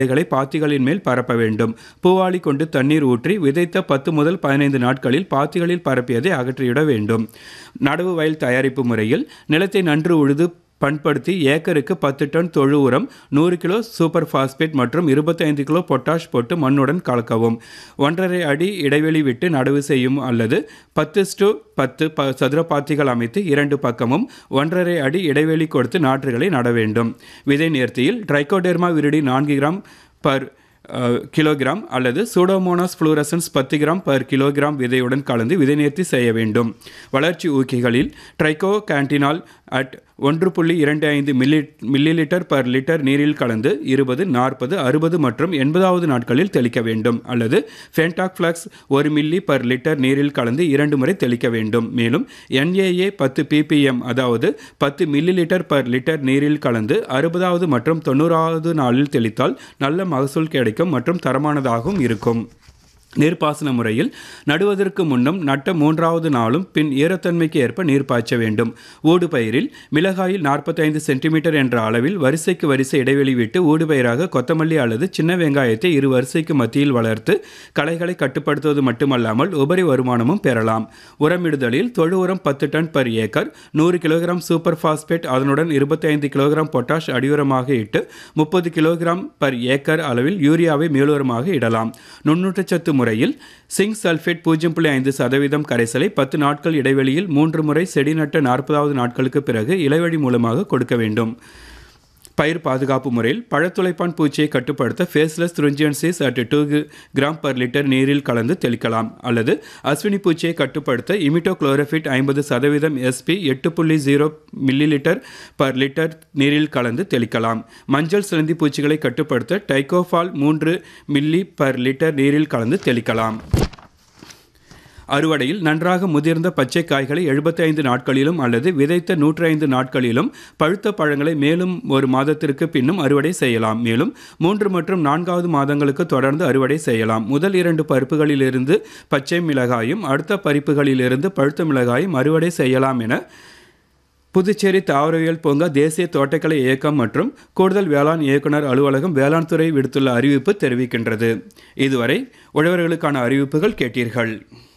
விதைகளை பாத்திகளின் மேல் பரப்ப வேண்டும். பூவாளி கொண்டு தண்ணீர் ஊற்றி விதைத்த 10 முதல் 15 நாட்களில் பாத்திகளில் பரப்பியதை அகற்றிவிட வேண்டும். நடவு வயல் தயாரிப்பு முறையில் நிலத்தை நன்று உழுது பண்படுத்தி ஏக்கருக்கு 10 டன் தொழு உரம், 100 கிலோ சூப்பர் பாஸ்பேட் மற்றும் 25 கிலோ பொட்டாஷ் போட்டு மண்ணுடன் கலக்கவும். 1.5 அடி இடைவெளி விட்டு நடவு செய்யும் அல்லது 10:10 சதுர பாத்திகள் அமைத்து 2 பக்கமும் 1.5 அடி இடைவெளி கொடுத்து நாற்றுகளை நட வேண்டும். விதை நேர்த்தியில் Trichoderma viride 4 gram per kilogram அல்லது Pseudomonas fluorescens 10 gram per kilogram விதையுடன் கலந்து விதை நேர்த்தி செய்ய வேண்டும். வளர்ச்சி ஊக்கிகளில் ட்ரைகோ கேண்டினால் at 1.25 milli litre per litre நீரில் கலந்து 20, 40, 60 மற்றும் 80வது நாட்களில் தெளிக்க வேண்டும். அல்லது ஃபென்டாக் ஃப்ளக்ஸ் 1 மில்லி பர் லிட்டர் நீரில் கலந்து 2 முறை தெளிக்க வேண்டும். மேலும் NAA 10 ppm அதாவது 10 மில்லி லிட்டர் பர் லிட்டர் நீரில் கலந்து 60வது மற்றும் 90வது நாளில் தெளித்தால் நல்ல மகசூல் கிடைக்கும் மற்றும் தரமானதாகவும் இருக்கும். நீர்ப்பாசன முறையில் நடுவதற்கு முன்னும் நட்ட 3வது நாளும் பின் ஈரத்தன்மைக்கு ஏற்ப நீர் பாய்ச்ச வேண்டும். ஊடுபயிரில் மிளகாயில் 45 சென்டிமீட்டர் என்ற அளவில் வரிசைக்கு வரிசை இடைவெளி விட்டு ஊடுபயிராக கொத்தமல்லி அல்லது சின்ன வெங்காயத்தை 2 வரிசைக்கு மத்தியில் வளர்த்து களைகளை கட்டுப்படுத்துவது மட்டுமல்லாமல் உபரி வருமானமும் பெறலாம். உரமிடுதலில் தொழு உரம் 10 ton per acre, 100 kilogram super phosphate அதனுடன் 25 கிலோகிராம் பொட்டாஷ் அடியுரமாக இட்டு 30 கிலோகிராம் பர் ஏக்கர் அளவில் யூரியாவை மேலுரமாக இடலாம். நுண்ணூட்டச்சத்து முறையில் சிங்க் சல்பேட் 0.5% கரைசலை 10 நாட்கள் இடைவெளியில் 3 முறை செடி நட்ட 40வது நாட்களுக்கு பிறகு இலைவழி மூலமாக கொடுக்க வேண்டும். பயிர் பாதுகாப்பு முறையில் பழத்துளைப்பான் பூச்சியை கட்டுப்படுத்த faceless thuringiensis at 2 gram per litre நீரில் கலந்து தெளிக்கலாம். அல்லது அஸ்வினி பூச்சியை கட்டுப்படுத்த இமிட்டோக்ளோரோஃபிட் 50% SP 8.0 milli litre per litre நீரில் கலந்து தெளிக்கலாம். மஞ்சள் சிலந்தி பூச்சிகளை கட்டுப்படுத்த டைகோஃபால் 3 மில்லி பர் லிட்டர் நீரில் கலந்து தெளிக்கலாம். அறுவடையில் நன்றாக முதிர்ந்த பச்சை காய்களை 75 நாட்களிலும் அல்லது விதைத்த 105 நாட்களிலும், பழுத்த பழங்களை மேலும் 1 மாதத்திற்கு பின்னும் அறுவடை செய்யலாம். மேலும் 3 மற்றும் 4வது மாதங்களுக்கு தொடர்ந்து அறுவடை செய்யலாம். முதல் 2 பருப்புகளிலிருந்து பச்சை மிளகாயும் அடுத்த பருப்புகளிலிருந்து பழுத்த மிளகாயும் அறுவடை செய்யலாம் என புதுச்சேரி தாவரவியல் பூங்கா, தேசிய தோட்டக்கலை இயக்கம் மற்றும் கூடுதல் வேளாண் இயக்குனர் அலுவலகம் வேளாண் துறை விடுத்துள்ள அறிவிப்பு தெரிவிக்கின்றது. இதுவரை உழவர்களுக்கான அறிவிப்புகள் கேட்டீர்கள்.